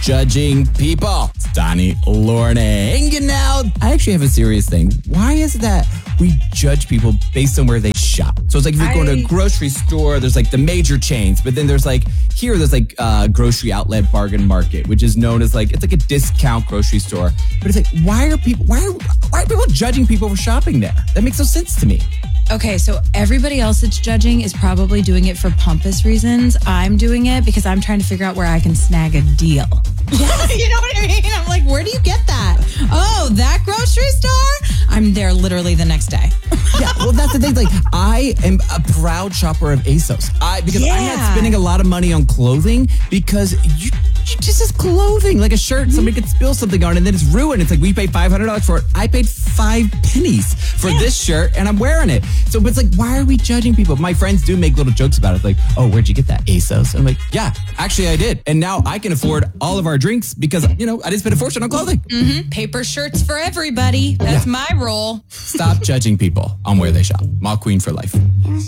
judging people. It's Donnie Lorne hanging out. I actually have a serious thing. Why is it that we judge people based on where they shop? So it's like if you're going to a grocery store, there's like the major chains, but then there's like grocery outlet bargain market, which is known as it's like a discount grocery store. But it's like, why are people judging people for shopping there? That makes no sense to me. Okay, so everybody else that's judging is probably doing it for pompous reasons. I'm doing it because I'm trying to figure out where I can snag a deal. You know what I mean? I'm like, where do you get that? Oh, that grocery store? I'm there literally the next day. Yeah, well, that's the thing. Like, I am a proud shopper of ASOS. I'm not spending a lot of money on clothing because you just as clothing, like a shirt, somebody could spill something on it and then it's ruined. It's like we paid $500 for it. I paid 5 pennies for this shirt and I'm wearing it. So it's like, why are we judging people? My friends do make little jokes about it. Like, oh, where'd you get that? ASOS. And I'm like, yeah, actually I did. And now I can afford all of our drinks because, I didn't spend a fortune on clothing. Mm-hmm. Paper shirts for everybody. That's my role. Stop judging people on where they shop. Mall Queen for life.